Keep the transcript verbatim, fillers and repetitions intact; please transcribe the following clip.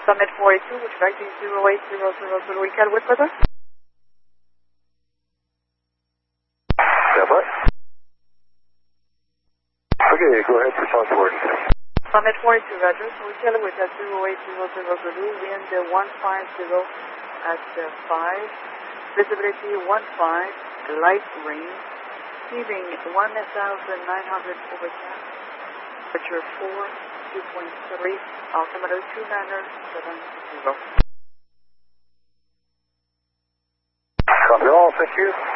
Summit four eight two, which back to zero eight zero zero zero, we can with weather? Yeah, but. Okay, go ahead for Summit four eight two. Summit four eight two, Roger. So we tell with at zero eight zero zero zero, wind uh, one five zero at uh, five, visibility one five, light rain, heaving one thousand nine hundred overcast, temperature four, two point three, altimeter two niner seven zero. Copy all, thank you.